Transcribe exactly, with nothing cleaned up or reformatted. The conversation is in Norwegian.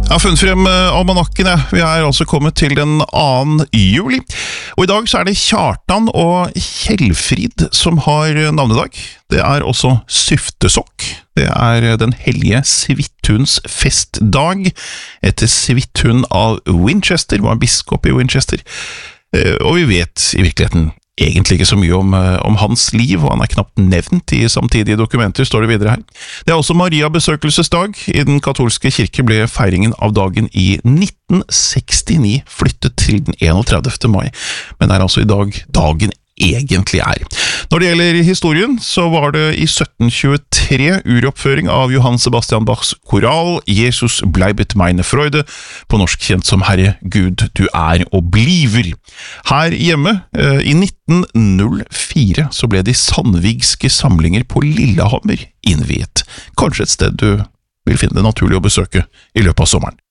Jeg har funnet frem almanakken, ja. Vi er altså kommet til den andre juli. Og i dag så er det Kjartan og Kjellfrid som har navnedag. Det er også Syftesokk. Det er den hellige Svithunds festdag, etter Svithun av Winchester, var biskop i Winchester. Og vi vet i virkeligheten egentlig ikke så mye om, om hans liv, og han er knapt nevnt i samtidige dokumenter, står det videre her. Det er også Maria besøkelsesdag. I den katolske kirke ble feiringen av dagen i nitten sekstini flyttet til den enogtredivte mai, men er altså i dag dagen egentlig er. Når det gjelder historien, så var det i sytten tjuetre uroppføring av Johann Sebastian Bachs koral «Jesus bleibet meine Freude», på norsk kjent som «Herre Gud, du er og bliver». Her hjemme, i nitten null fire, så ble de sandvigske samlinger på Lillehammer innviet. Kanskje et sted du vil finne det naturlig å besøke i løpet av sommeren.